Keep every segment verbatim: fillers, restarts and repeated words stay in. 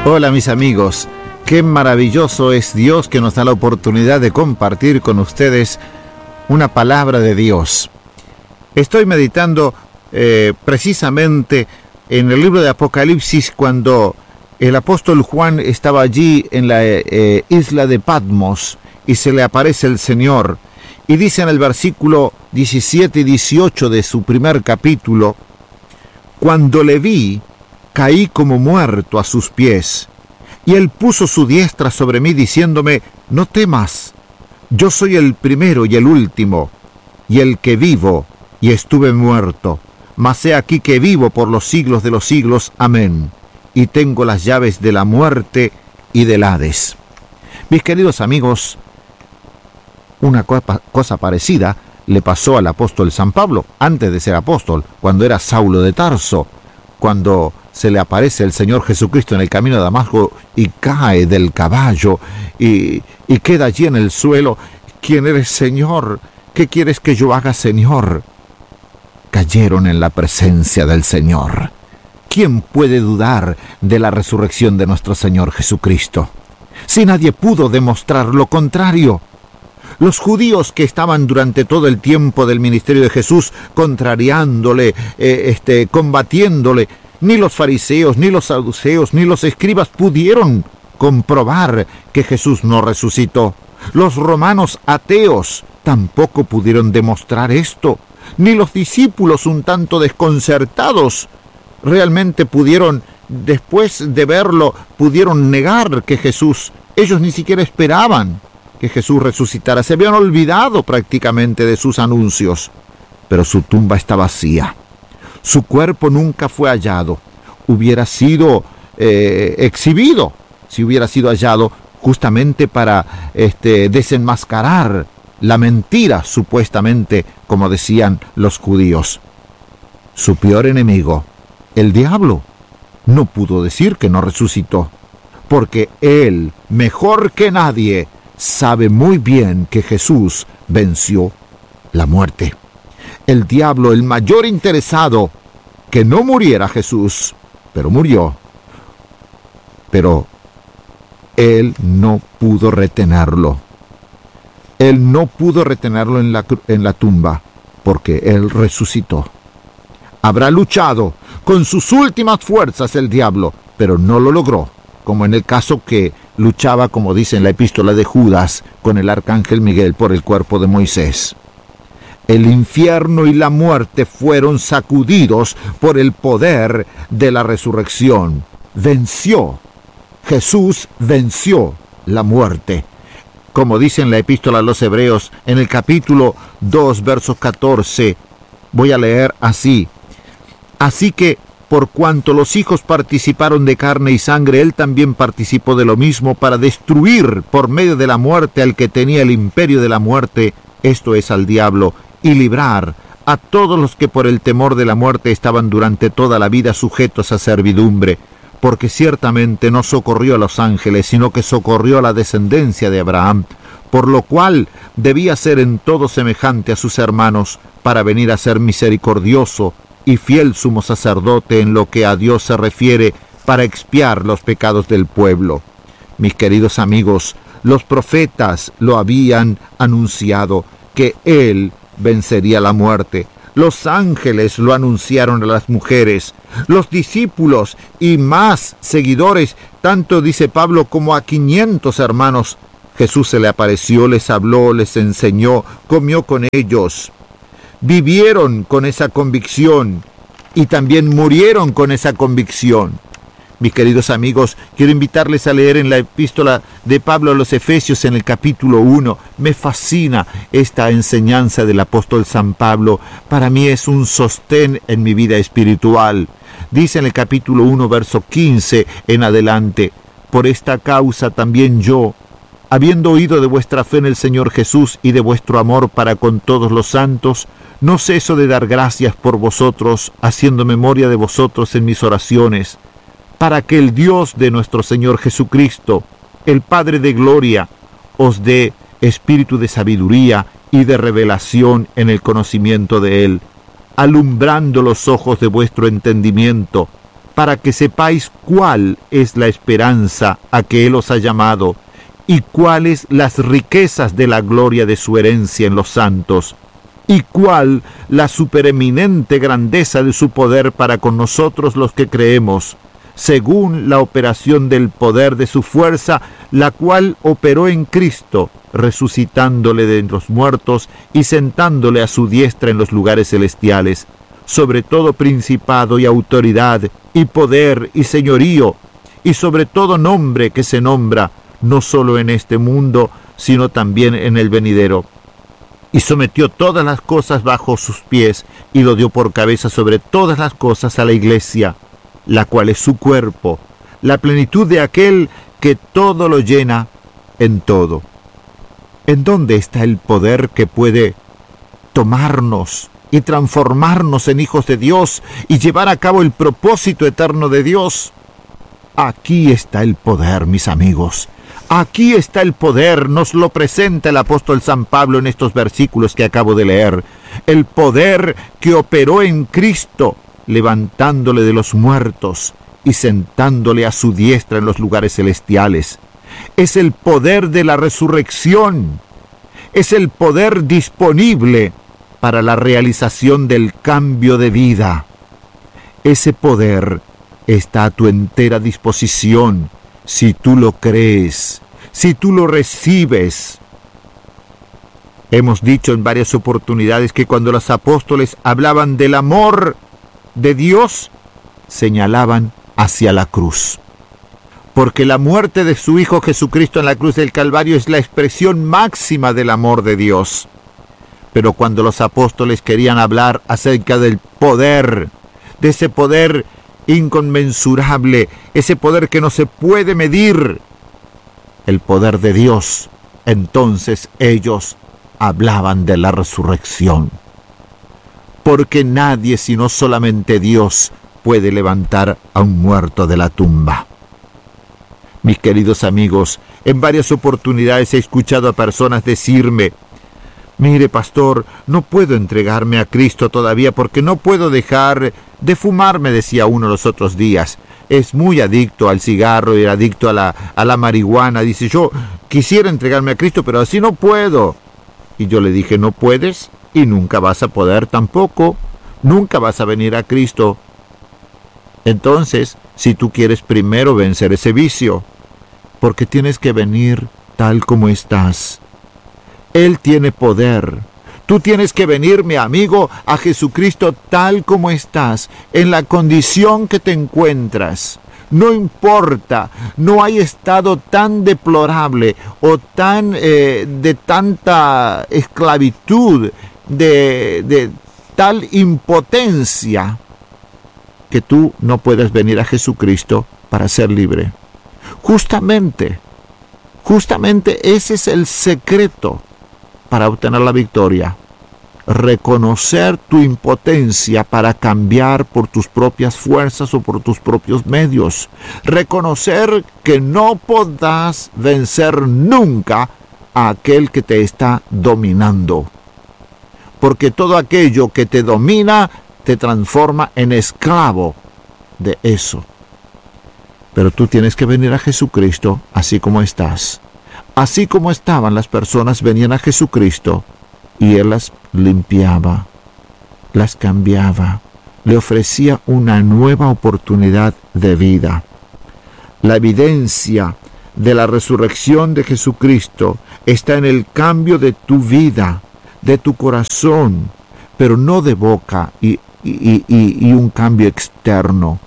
Hola mis amigos, qué maravilloso es Dios que nos da la oportunidad de compartir con ustedes una palabra de Dios. Estoy meditando eh, precisamente en el libro de Apocalipsis cuando el apóstol Juan estaba allí en la eh, isla de Patmos y se le aparece el Señor. Y dice en el versículo diecisiete y dieciocho de su primer capítulo: cuando le vi, caí como muerto a sus pies, y él puso su diestra sobre mí diciéndome: no temas, yo soy el primero y el último, y el que vivo, y estuve muerto, mas he aquí que vivo por los siglos de los siglos, amén, y tengo las llaves de la muerte y del Hades. Mis queridos amigos, una cosa parecida le pasó al apóstol San Pablo, antes de ser apóstol, cuando era Saulo de Tarso, cuando se le aparece el Señor Jesucristo en el camino de Damasco y cae del caballo y, y queda allí en el suelo. ¿Quién eres, Señor? ¿Qué quieres que yo haga, Señor? Cayeron en la presencia del Señor. ¿Quién puede dudar de la resurrección de nuestro Señor Jesucristo? Si nadie pudo demostrar lo contrario. Los judíos que estaban durante todo el tiempo del ministerio de Jesús contrariándole, eh, este, combatiéndole, ni los fariseos, ni los saduceos, ni los escribas pudieron comprobar que Jesús no resucitó. Los romanos ateos tampoco pudieron demostrar esto, ni los discípulos un tanto desconcertados realmente pudieron, después de verlo, pudieron negar que Jesús, ellos ni siquiera esperaban que Jesús resucitara, se habían olvidado prácticamente de sus anuncios, pero su tumba está vacía. Su cuerpo nunca fue hallado. Hubiera sido eh, exhibido si hubiera sido hallado, justamente para este, desenmascarar la mentira, supuestamente, como decían los judíos. Su peor enemigo, el diablo, no pudo decir que no resucitó, porque él, mejor que nadie, sabe muy bien que Jesús venció la muerte. El diablo, el mayor interesado que no muriera Jesús, pero murió. Pero él no pudo retenerlo. Él no pudo retenerlo en la, en la tumba, porque él resucitó. Habrá luchado con sus últimas fuerzas el diablo, pero no lo logró, como en el caso que luchaba, como dice en la epístola de Judas, con el arcángel Miguel por el cuerpo de Moisés. El infierno y la muerte fueron sacudidos por el poder de la resurrección. Venció. Jesús venció la muerte. Como dice en la epístola a los Hebreos, en el capítulo dos, versos catorce, voy a leer así: así que, por cuanto los hijos participaron de carne y sangre, él también participó de lo mismo para destruir por medio de la muerte al que tenía el imperio de la muerte, esto es, al diablo, y librar a todos los que por el temor de la muerte estaban durante toda la vida sujetos a servidumbre, porque ciertamente no socorrió a los ángeles, sino que socorrió a la descendencia de Abraham, por lo cual debía ser en todo semejante a sus hermanos, para venir a ser misericordioso y fiel sumo sacerdote en lo que a Dios se refiere, para expiar los pecados del pueblo. Mis queridos amigos, los profetas lo habían anunciado, que él vencería la muerte. Los ángeles lo anunciaron a las mujeres. Los discípulos y más seguidores, tanto dice Pablo como a quinientos hermanos, Jesús se le apareció, les habló, les enseñó, comió con ellos. Vivieron con esa convicción y también murieron con esa convicción. Mis queridos amigos, quiero invitarles a leer en la epístola de Pablo a los Efesios en el capítulo uno. Me fascina esta enseñanza del apóstol San Pablo. Para mí es un sostén en mi vida espiritual. Dice en el capítulo uno, verso quince en adelante: por esta causa también yo, habiendo oído de vuestra fe en el Señor Jesús y de vuestro amor para con todos los santos, no ceso de dar gracias por vosotros, haciendo memoria de vosotros en mis oraciones, para que el Dios de nuestro Señor Jesucristo, el Padre de gloria, os dé espíritu de sabiduría y de revelación en el conocimiento de Él, alumbrando los ojos de vuestro entendimiento, para que sepáis cuál es la esperanza a que Él os ha llamado, y cuáles las riquezas de la gloria de su herencia en los santos, y cuál la supereminente grandeza de su poder para con nosotros los que creemos, según la operación del poder de su fuerza, la cual operó en Cristo, resucitándole de los muertos y sentándole a su diestra en los lugares celestiales, sobre todo principado y autoridad, y poder y señorío, y sobre todo nombre que se nombra, no solo en este mundo, sino también en el venidero. Y sometió todas las cosas bajo sus pies, y lo dio por cabeza sobre todas las cosas a la Iglesia, la cual es su cuerpo, la plenitud de aquel que todo lo llena en todo. ¿En dónde está el poder que puede tomarnos y transformarnos en hijos de Dios y llevar a cabo el propósito eterno de Dios? Aquí está el poder, mis amigos. Aquí está el poder, nos lo presenta el apóstol San Pablo en estos versículos que acabo de leer. El poder que operó en Cristo, levantándole de los muertos y sentándole a su diestra en los lugares celestiales. Es el poder de la resurrección. Es el poder disponible para la realización del cambio de vida. Ese poder está a tu entera disposición si tú lo crees, si tú lo recibes. Hemos dicho en varias oportunidades que cuando los apóstoles hablaban del amor de Dios, señalaban hacia la cruz. Porque la muerte de su Hijo Jesucristo en la cruz del Calvario es la expresión máxima del amor de Dios. Pero cuando los apóstoles querían hablar acerca del poder, de ese poder inconmensurable, ese poder que no se puede medir, el poder de Dios, entonces ellos hablaban de la resurrección. Porque nadie, sino solamente Dios, puede levantar a un muerto de la tumba. Mis queridos amigos, en varias oportunidades he escuchado a personas decirme: mire, pastor, no puedo entregarme a Cristo todavía porque no puedo dejar de fumar, me decía uno los otros días. Es muy adicto al cigarro y adicto a la, a la marihuana. Dice, yo quisiera entregarme a Cristo, pero así no puedo. Y yo le dije, no puedes y nunca vas a poder tampoco. Nunca vas a venir a Cristo. Entonces, si tú quieres primero vencer ese vicio, porque tienes que venir tal como estás. Él tiene poder. Tú tienes que venir, mi amigo, a Jesucristo tal como estás, en la condición que te encuentras. No importa, no hay estado tan deplorable o tan eh, de tanta esclavitud, de, de tal impotencia, que tú no puedes venir a Jesucristo para ser libre. Justamente, justamente ese es el secreto para obtener la victoria. Reconocer tu impotencia para cambiar por tus propias fuerzas o por tus propios medios. Reconocer que no podrás vencer nunca a aquel que te está dominando. Porque todo aquello que te domina te transforma en esclavo de eso. Pero tú tienes que venir a Jesucristo así como estás. Así como estaban las personas, venían a Jesucristo y Él las limpiaba, las cambiaba, le ofrecía una nueva oportunidad de vida. La evidencia de la resurrección de Jesucristo está en el cambio de tu vida, de tu corazón, pero no de boca y, y, y, y un cambio externo.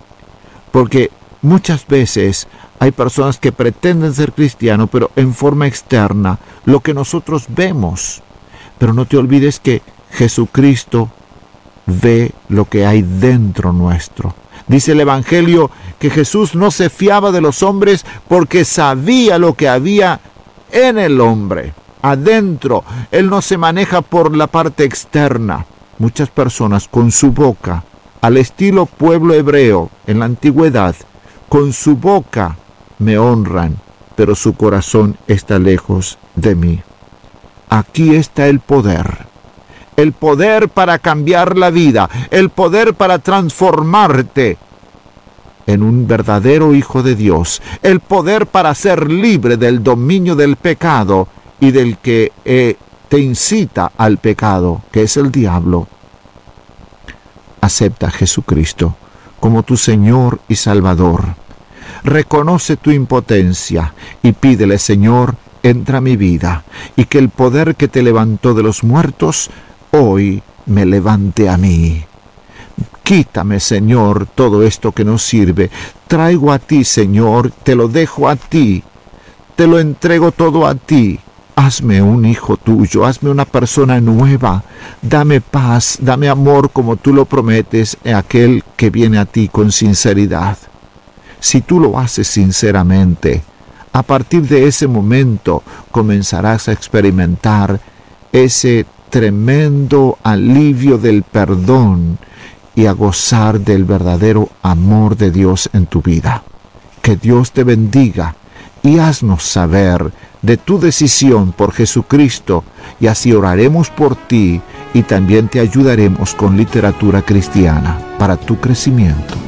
Porque muchas veces hay personas que pretenden ser cristianos, pero en forma externa, lo que nosotros vemos. Pero no te olvides que Jesucristo ve lo que hay dentro nuestro. Dice el Evangelio que Jesús no se fiaba de los hombres porque sabía lo que había en el hombre, adentro. Él no se maneja por la parte externa. Muchas personas con su boca, al estilo pueblo hebreo en la antigüedad, con su boca me honran, pero su corazón está lejos de mí. Aquí está el poder. El poder para cambiar la vida, el poder para transformarte. en un verdadero hijo de Dios, el poder para ser libre del dominio del pecado y del que eh, te incita al pecado, que es el diablo. Acepta a Jesucristo como tu Señor y Salvador. Reconoce tu impotencia y pídele: Señor, entra a mi vida, y que el poder que te levantó de los muertos hoy me levante a mí. Quítame, Señor, todo esto que no sirve. Traigo a ti, Señor, te lo dejo a ti, te lo entrego todo a ti. Hazme un hijo tuyo, hazme una persona nueva. Dame paz, dame amor como tú lo prometes a aquel que viene a ti con sinceridad. Si tú lo haces sinceramente, a partir de ese momento comenzarás a experimentar ese tremendo alivio del perdón y a gozar del verdadero amor de Dios en tu vida. Que Dios te bendiga y haznos saber de tu decisión por Jesucristo, y así oraremos por ti y también te ayudaremos con literatura cristiana para tu crecimiento.